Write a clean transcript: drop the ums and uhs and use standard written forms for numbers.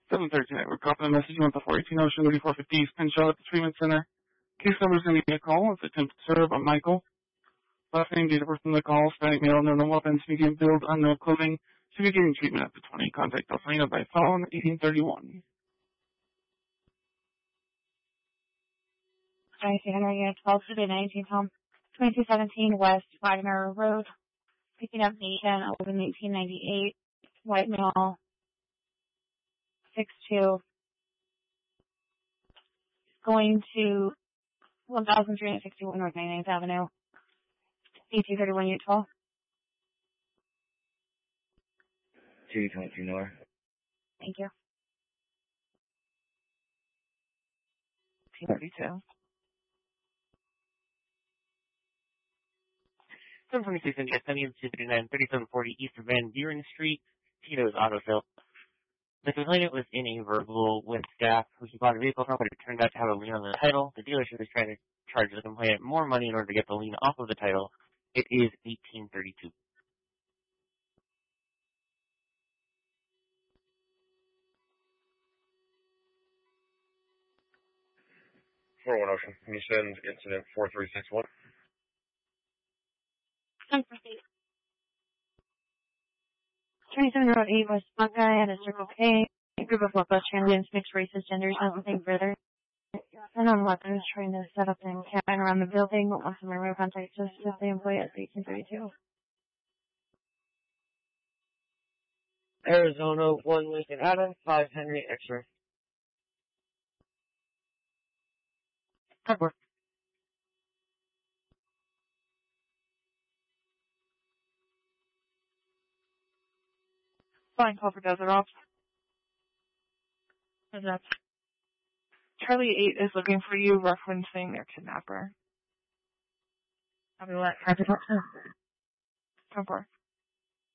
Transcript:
713, we're dropping a message. You want the 418 Ocean 3450 East Penn Shell at the treatment center. Case number is going to be a call. It's attempt to serve on Michael. Last name, date of birth from the call, Hispanic male, no weapons, medium build, unknown clothing. Should be getting treatment at the 20. Contact Alfrena by phone, 1831. Hi, Henry, 12 to the 19 home, 2217 West Wagner Road, picking up Nathan, 1898, white male, 6'2", going to 1361 North 99th Avenue, 1831 Unit 12. 222 North. Thank you. 232. 726 India, 239, 3740 East Van Buren Street, Tito's Auto Sale. The complainant was in a verbal with staff who he bought a vehicle from, but it turned out to have a lien on the title. The dealership is trying to charge the complainant more money in order to get the lien off of the title. It is $1832. Ocean. Can you send incident 4361? Time for 27 Road 8 West Buckeye at a Circle K. A group of local transient mixed races, genders, nothing further. And on weapons trying to set up an encampment around the building. Once the remote contact just with the employee at 1832. Arizona 1 Lincoln Adam, 5 Henry Extra. Cover. Fine, call for Desert Ops. And that's Charlie 8 is looking for you, referencing their kidnapper. Copy what? 5 to 12. 10-4.